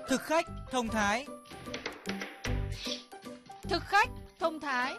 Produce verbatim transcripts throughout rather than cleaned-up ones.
Thực khách thông thái. Thực khách thông thái.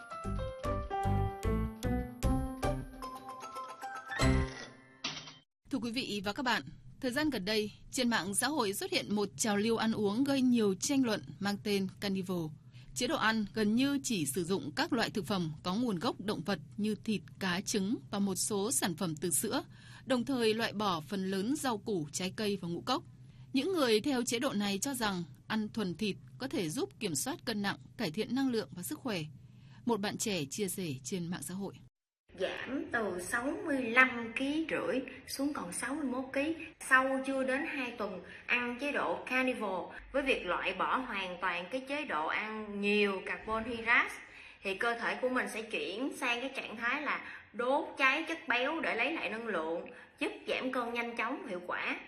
Thưa quý vị và các bạn, thời gian gần đây, trên mạng xã hội xuất hiện một trào lưu ăn uống gây nhiều tranh luận mang tên Carnivore. Chế độ ăn gần như chỉ sử dụng các loại thực phẩm có nguồn gốc động vật như thịt, cá, trứng và một số sản phẩm từ sữa, đồng thời loại bỏ phần lớn rau củ, trái cây và ngũ cốc. Những người theo chế độ này cho rằng ăn thuần thịt có thể giúp kiểm soát cân nặng, cải thiện năng lượng và sức khỏe. Một bạn trẻ chia sẻ trên mạng xã hội. Giảm từ sáu mươi lăm ki lô gam rưỡi xuống còn sáu mươi mốt ki lô gam sau chưa đến hai tuần ăn chế độ Carnivore. Với việc loại bỏ hoàn toàn cái chế độ ăn nhiều carbohydrate thì cơ thể của mình sẽ chuyển sang cái trạng thái là đốt cháy chất béo để lấy lại năng lượng, giúp giảm cân nhanh chóng, hiệu quả.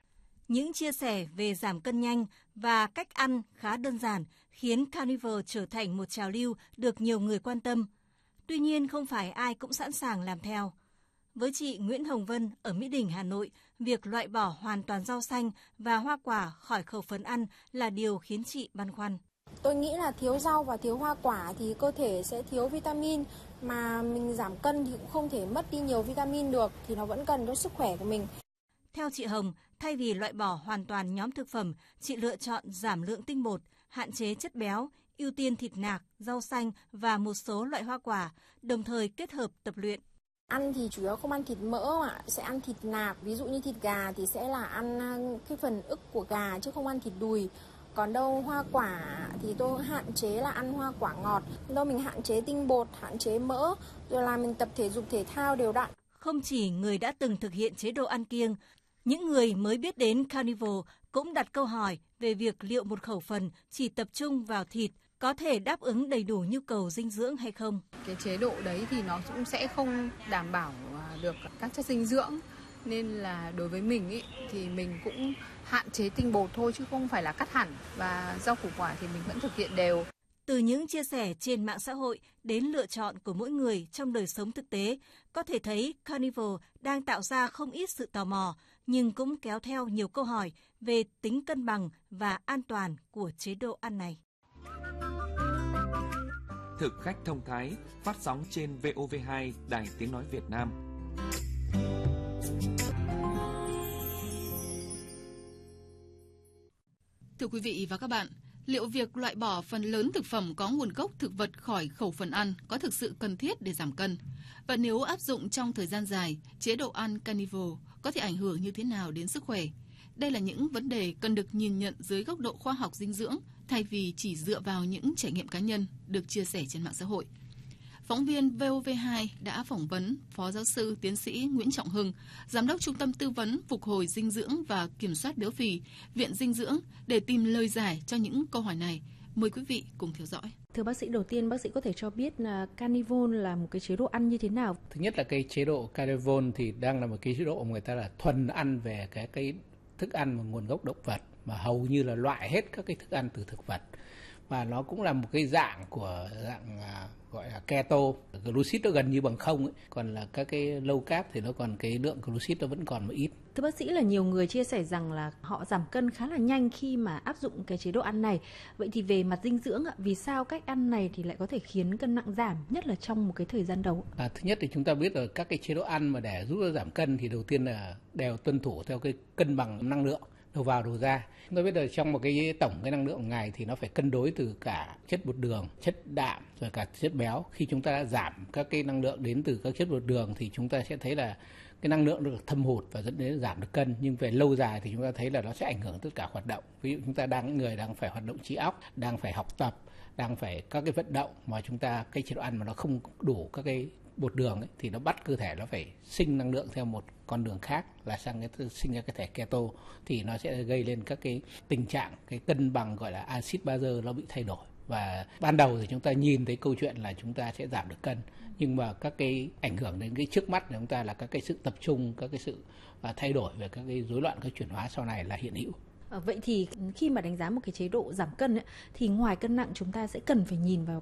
Những chia sẻ về giảm cân nhanh và cách ăn khá đơn giản khiến Carnivore trở thành một trào lưu được nhiều người quan tâm. Tuy nhiên, không phải ai cũng sẵn sàng làm theo. Với chị Nguyễn Hồng Vân ở Mỹ Đình, Hà Nội, việc loại bỏ hoàn toàn rau xanh và hoa quả khỏi khẩu phần ăn là điều khiến chị băn khoăn. Tôi nghĩ là thiếu rau và thiếu hoa quả thì cơ thể sẽ thiếu vitamin, mà mình giảm cân thì cũng không thể mất đi nhiều vitamin được, thì nó vẫn cần cho sức khỏe của mình. Theo chị Hồng, thay vì loại bỏ hoàn toàn nhóm thực phẩm, chị lựa chọn giảm lượng tinh bột, hạn chế chất béo, ưu tiên thịt nạc, rau xanh và một số loại hoa quả, đồng thời kết hợp tập luyện. Ăn thì chủ yếu không ăn thịt mỡ mà sẽ ăn thịt nạc, ví dụ như thịt gà thì sẽ là ăn cái phần ức của gà chứ không ăn thịt đùi. Còn đâu hoa quả thì tôi hạn chế là ăn hoa quả ngọt, đâu mình hạn chế tinh bột, hạn chế mỡ, rồi là mình tập thể dục thể thao đều đặn. Không chỉ người đã từng thực hiện chế độ ăn kiêng, những người mới biết đến Carnivore cũng đặt câu hỏi về việc liệu một khẩu phần chỉ tập trung vào thịt có thể đáp ứng đầy đủ nhu cầu dinh dưỡng hay không. Cái chế độ đấy thì nó cũng sẽ không đảm bảo được các chất dinh dưỡng, nên là đối với mình ý, thì mình cũng hạn chế tinh bột thôi chứ không phải là cắt hẳn, và rau củ quả thì mình vẫn thực hiện đều. Từ những chia sẻ trên mạng xã hội đến lựa chọn của mỗi người trong đời sống thực tế, có thể thấy Carnivore đang tạo ra không ít sự tò mò, nhưng cũng kéo theo nhiều câu hỏi về tính cân bằng và an toàn của chế độ ăn này. Thực khách thông thái, phát sóng trên vê o vê hai, Đài Tiếng Nói Việt Nam. Thưa quý vị và các bạn, liệu việc loại bỏ phần lớn thực phẩm có nguồn gốc thực vật khỏi khẩu phần ăn có thực sự cần thiết để giảm cân? Và nếu áp dụng trong thời gian dài, chế độ ăn Carnivore có thể ảnh hưởng như thế nào đến sức khỏe? Đây là những vấn đề cần được nhìn nhận dưới góc độ khoa học dinh dưỡng, thay vì chỉ dựa vào những trải nghiệm cá nhân được chia sẻ trên mạng xã hội. Phóng viên vê o vê hai đã phỏng vấn Phó Giáo sư Tiến sĩ Nguyễn Trọng Hưng, Giám đốc Trung tâm Tư vấn Phục hồi Dinh dưỡng và Kiểm soát Béo phì, Viện Dinh dưỡng để tìm lời giải cho những câu hỏi này. Mời quý vị cùng theo dõi. Thưa bác sĩ, đầu tiên bác sĩ có thể cho biết là Carnivore là một cái chế độ ăn như thế nào? Thứ nhất là cái chế độ Carnivore thì đang là một cái chế độ mà người ta là thuần ăn về cái cái thức ăn mà nguồn gốc động vật, mà hầu như là loại hết các cái thức ăn từ thực vật. Và nó cũng là một cái dạng của dạng à, gọi là keto, glucid nó gần như bằng không ấy. Còn là các cái low carb thì nó còn cái lượng glucid nó vẫn còn một ít. Thưa bác sĩ, là nhiều người chia sẻ rằng là họ giảm cân khá là nhanh khi mà áp dụng cái chế độ ăn này. Vậy thì về mặt dinh dưỡng ạ, vì sao cách ăn này thì lại có thể khiến cân nặng giảm, nhất là trong một cái thời gian đầu? À, thứ nhất thì chúng ta biết là các cái chế độ ăn mà để giúp nó giảm cân thì đầu tiên là đều tuân thủ theo cái cân bằng năng lượng đầu vào đầu ra. Chúng ta biết là trong một cái tổng cái năng lượng ngày thì nó phải cân đối từ cả chất bột đường, chất đạm rồi cả chất béo. Khi chúng ta giảm các cái năng lượng đến từ các chất bột đường thì chúng ta sẽ thấy là cái năng lượng được thâm hụt và dẫn đến giảm được cân. Nhưng về lâu dài thì chúng ta thấy là nó sẽ ảnh hưởng tất cả hoạt động. Ví dụ chúng ta đang người đang phải hoạt động trí óc, đang phải học tập, đang phải các cái vận động mà chúng ta cái chế độ ăn mà nó không đủ các cái bột đường ấy, thì nó bắt cơ thể nó phải sinh năng lượng theo một con đường khác là sang cái sinh ra cái thể keto, thì nó sẽ gây lên các cái tình trạng cái cân bằng gọi là axit bazơ nó bị thay đổi. Và ban đầu thì chúng ta nhìn thấy câu chuyện là chúng ta sẽ giảm được cân, nhưng mà các cái ảnh hưởng đến cái trước mắt của chúng ta là các cái sự tập trung, các cái sự thay đổi về các cái rối loạn các chuyển hóa sau này là hiện hữu. Vậy thì khi mà đánh giá một cái chế độ giảm cân ấy, thì ngoài cân nặng chúng ta sẽ cần phải nhìn vào